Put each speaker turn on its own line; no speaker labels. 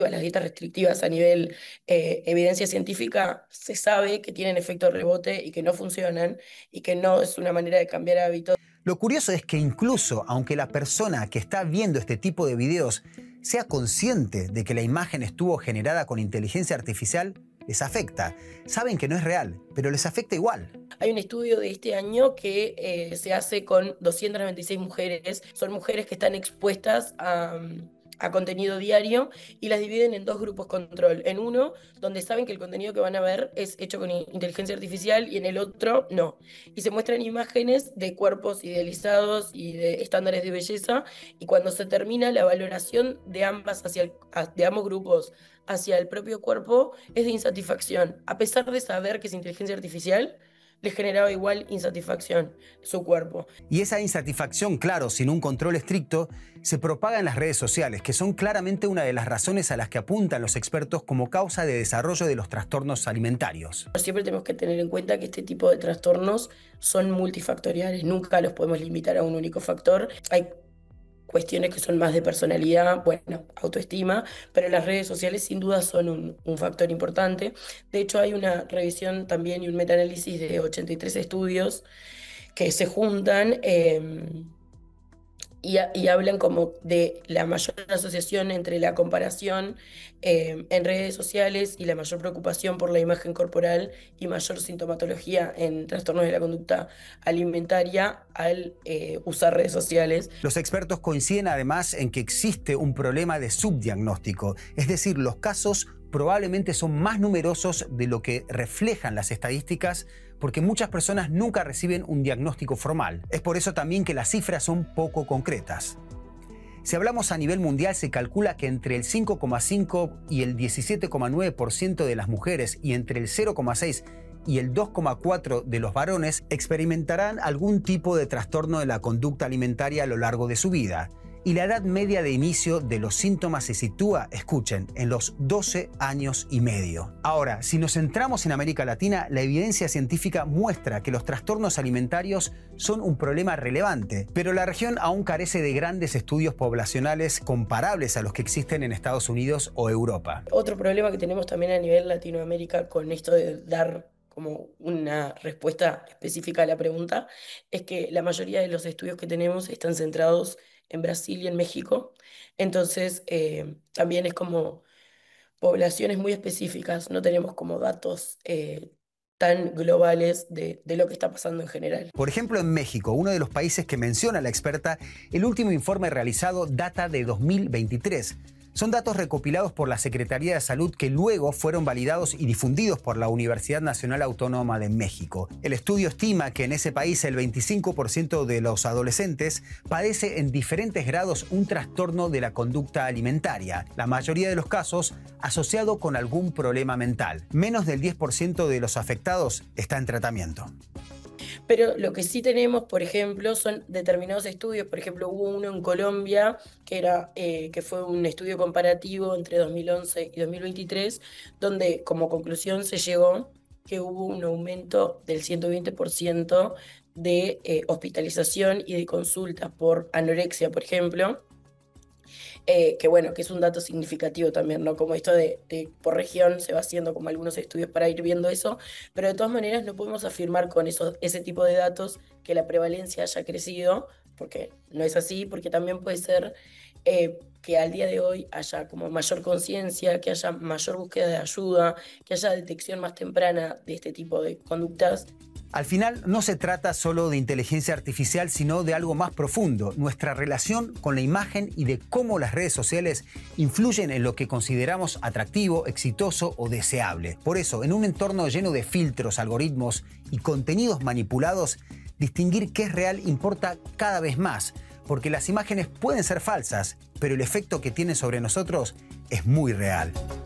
las dietas restrictivas a nivel evidencia científica, se sabe que tienen efecto rebote y que no funcionan y que no es una manera de cambiar hábitos.
Lo curioso es que incluso aunque la persona que está viendo este tipo de videos sea consciente de que la imagen estuvo generada con inteligencia artificial, les afecta. Saben que no es real, pero les afecta igual.
Hay un estudio de este año que se hace con 296 mujeres. Son mujeres que están expuestas a contenido diario y las dividen en dos grupos control. En uno, donde saben que el contenido que van a ver es hecho con inteligencia artificial y en el otro, no. Y se muestran imágenes de cuerpos idealizados y de estándares de belleza y cuando se termina la valoración de de ambos grupos hacia el propio cuerpo es de insatisfacción. A pesar de saber que es inteligencia artificial, les generaba igual insatisfacción su cuerpo.
Y esa insatisfacción, claro, sin un control estricto, se propaga en las redes sociales, que son claramente una de las razones a las que apuntan los expertos como causa de desarrollo de los trastornos alimentarios.
Siempre tenemos que tener en cuenta que este tipo de trastornos son multifactoriales, nunca los podemos limitar a un único factor. Hay cuestiones que son más de personalidad, bueno, autoestima, pero las redes sociales sin duda son un factor importante. De hecho, hay una revisión también y un metaanálisis de 83 estudios que se juntan y hablan como de la mayor asociación entre la comparación en redes sociales y la mayor preocupación por la imagen corporal y mayor sintomatología en trastornos de la conducta alimentaria al usar redes sociales.
Los expertos coinciden además en que existe un problema de subdiagnóstico, es decir, los casos probablemente son más numerosos de lo que reflejan las estadísticas porque muchas personas nunca reciben un diagnóstico formal. Es por eso también que las cifras son poco concretas. Si hablamos a nivel mundial, se calcula que entre el 5,5 y el 17,9% de las mujeres y entre el 0,6 y el 2,4 de los varones experimentarán algún tipo de trastorno de la conducta alimentaria a lo largo de su vida. Y la edad media de inicio de los síntomas se sitúa, escuchen, en los 12 años y medio. Ahora, si nos centramos en América Latina, la evidencia científica muestra que los trastornos alimentarios son un problema relevante, pero la región aún carece de grandes estudios poblacionales comparables a los que existen en Estados Unidos o Europa.
Otro problema que tenemos también a nivel Latinoamérica con esto de dar como una respuesta específica a la pregunta, es que la mayoría de los estudios que tenemos están centrados en Brasil y en México. Entonces, también es como poblaciones muy específicas, no tenemos como datos tan globales de lo que está pasando en general.
Por ejemplo, en México, uno de los países que menciona la experta, el último informe realizado data de 2023. Son datos recopilados por la Secretaría de Salud que luego fueron validados y difundidos por la Universidad Nacional Autónoma de México. El estudio estima que en ese país el 25% de los adolescentes padece en diferentes grados un trastorno de la conducta alimentaria, la mayoría de los casos asociado con algún problema mental. Menos del 10% de los afectados está en tratamiento.
Pero lo que sí tenemos, por ejemplo, son determinados estudios. Por ejemplo, hubo uno en Colombia que fue un estudio comparativo entre 2011 y 2023, donde como conclusión se llegó que hubo un aumento del 120% de hospitalización y de consultas por anorexia, por ejemplo. Que bueno, que es un dato significativo también, ¿no? Como esto de por región se va haciendo como algunos estudios para ir viendo eso, pero de todas maneras no podemos afirmar con ese tipo de datos que la prevalencia haya crecido, porque no es así, porque también puede ser que al día de hoy haya como mayor conciencia, que haya mayor búsqueda de ayuda, que haya detección más temprana de este tipo de conductas.
Al final, no se trata solo de inteligencia artificial, sino de algo más profundo, nuestra relación con la imagen y de cómo las redes sociales influyen en lo que consideramos atractivo, exitoso o deseable. Por eso, en un entorno lleno de filtros, algoritmos y contenidos manipulados, distinguir qué es real importa cada vez más, porque las imágenes pueden ser falsas, pero el efecto que tienen sobre nosotros es muy real.